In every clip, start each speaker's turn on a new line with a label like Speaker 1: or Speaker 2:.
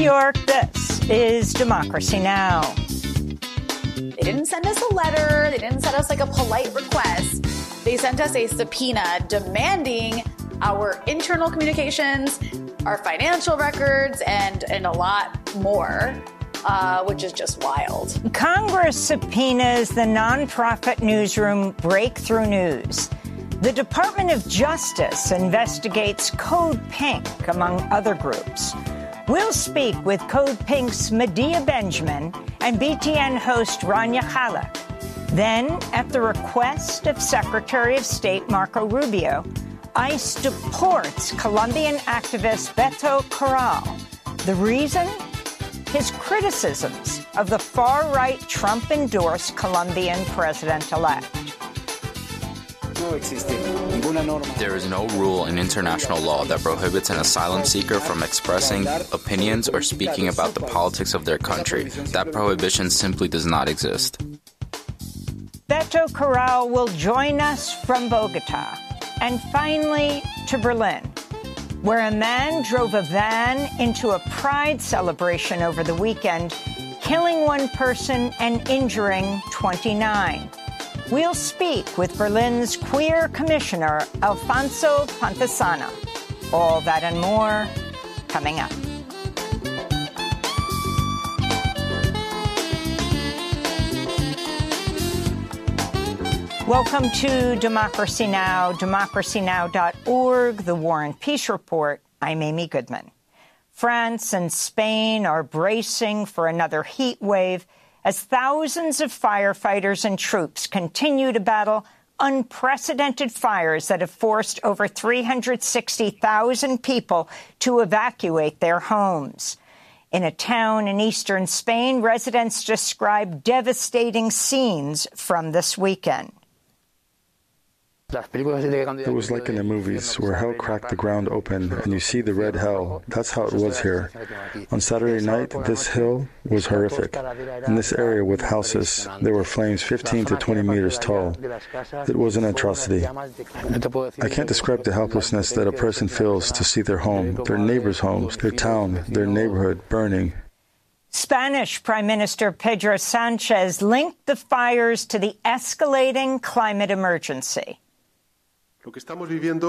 Speaker 1: York, this is Democracy Now!
Speaker 2: They didn't send us a letter. They didn't send us like a polite request. They sent us a subpoena demanding our internal communications, our financial records, and a lot more, which is just wild.
Speaker 1: Congress subpoenas the nonprofit newsroom Breakthrough News. The Department of Justice investigates Code Pink, among other groups. We'll speak with Code Pink's Medea Benjamin and BTN host Rania Khalek. Then, at the request of Secretary of State Marco Rubio, ICE deports Colombian activist Beto Corral. The reason? His criticisms of the far-right Trump-endorsed Colombian president-elect.
Speaker 3: There is no rule in international law that prohibits an asylum seeker from expressing opinions or speaking about the politics of their country. That prohibition simply does not exist.
Speaker 1: Beto Corral will join us from Bogota. And finally, to Berlin, where a man drove a van into a pride celebration over the weekend, killing one person and injuring 29. We'll speak with Berlin's queer commissioner, Alfonso Pontesana. All that and more coming up. Welcome to Democracy Now!, democracynow.org, the War and Peace Report. I'm Amy Goodman. France and Spain are bracing for another heat wave as thousands of firefighters and troops continue to battle unprecedented fires that have forced over 360,000 people to evacuate their homes. In a town in eastern Spain, residents describe devastating scenes from this weekend.
Speaker 4: It was like in the movies, where hell cracked the ground open, and you see the red hell. That's how it was here. On Saturday night, this hill was horrific. In this area with houses, there were flames 15 to 20 meters tall. It was an atrocity. I can't describe the helplessness that a person feels to see their home, their neighbors' homes, their town, their neighborhood burning.
Speaker 1: Spanish Prime Minister Pedro Sanchez linked the fires to the escalating climate emergency.
Speaker 3: What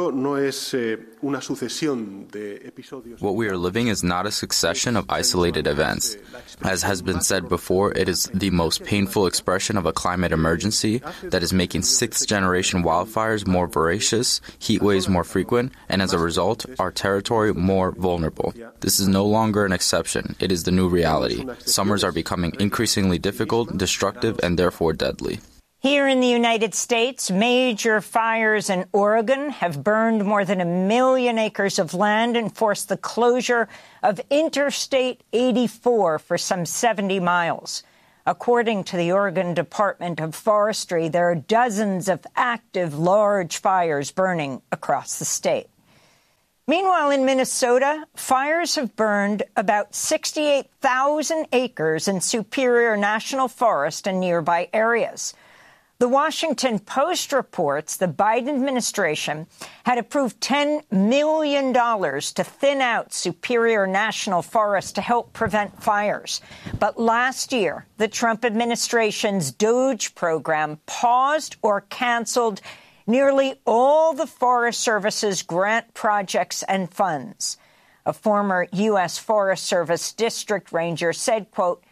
Speaker 3: we are living is not a succession of isolated events. As has been said before, it is the most painful expression of a climate emergency that is making sixth-generation wildfires more voracious, heat waves more frequent, and as a result, our territory more vulnerable. This is no longer an exception. It is the new reality. Summers are becoming increasingly difficult, destructive, and therefore deadly.
Speaker 1: Here in the United States, major fires in Oregon have burned more than 1 million acres of land and forced the closure of Interstate 84 for some 70 miles. According to the Oregon Department of Forestry, there are dozens of active large fires burning across the state. Meanwhile, in Minnesota, fires have burned about 68,000 acres in Superior National Forest and nearby areas. The Washington Post reports the Biden administration had approved $10 million to thin out Superior National Forest to help prevent fires. But last year, the Trump administration's DOGE program paused or canceled nearly all the Forest Service's grant projects and funds. A former U.S. Forest Service district ranger said, quote,